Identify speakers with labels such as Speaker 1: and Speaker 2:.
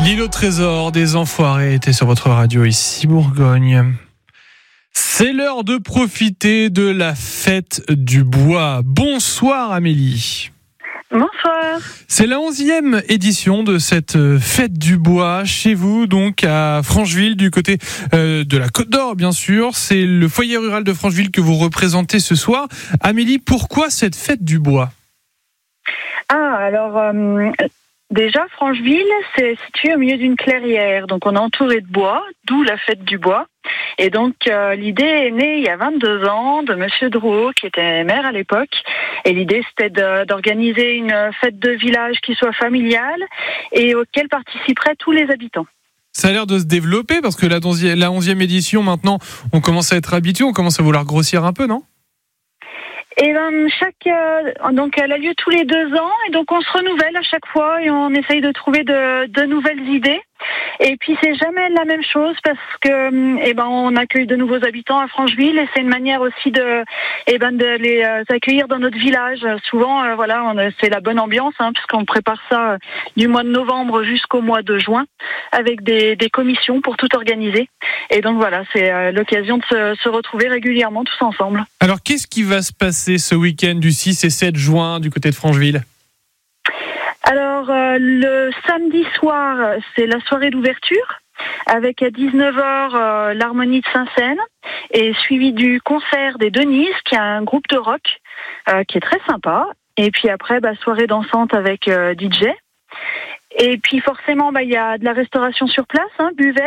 Speaker 1: L'île au trésor des Enfoirés était sur votre radio ici Bourgogne. C'est l'heure de profiter de la fête du bois. Bonsoir Amélie.
Speaker 2: Bonsoir.
Speaker 1: C'est la 11e édition de cette fête du bois chez vous, donc à Francheville, du côté de la Côte d'Or, bien sûr. C'est le foyer rural de Francheville que vous représentez ce soir. Amélie, pourquoi cette fête du bois ?
Speaker 2: Déjà, Francheville, c'est situé au milieu d'une clairière. Donc, on est entouré de bois, d'où la fête du bois. Et donc, l'idée est née il y a 22 ans de Monsieur Drouot, qui était maire à l'époque. Et l'idée, c'était d'organiser une fête de village qui soit familiale et auquel participeraient tous les habitants.
Speaker 1: Ça a l'air de se développer parce que la 11e édition, maintenant, on commence à être habitué, on commence à vouloir grossir un peu, non ?
Speaker 2: Et donc elle a lieu tous les 2 ans et donc on se renouvelle à chaque fois et on essaye de trouver de nouvelles idées. Et puis c'est jamais la même chose parce que on accueille de nouveaux habitants à Francheville et c'est une manière aussi de les accueillir dans notre village. Souvent c'est la bonne ambiance puisqu'on prépare ça du mois de novembre jusqu'au mois de juin avec des commissions pour tout organiser. Et donc voilà, c'est l'occasion de se retrouver régulièrement tous ensemble.
Speaker 1: Alors qu'est-ce qui va se passer ce week-end du 6 et 7 juin du côté de Francheville ?
Speaker 2: Alors, le samedi soir, c'est la soirée d'ouverture, avec à 19h l'harmonie de Saint-Seine, et suivi du concert des Denises, qui est un groupe de rock, qui est très sympa. Et puis après, soirée dansante avec DJ. Et puis forcément, il y a de la restauration sur place, buvet.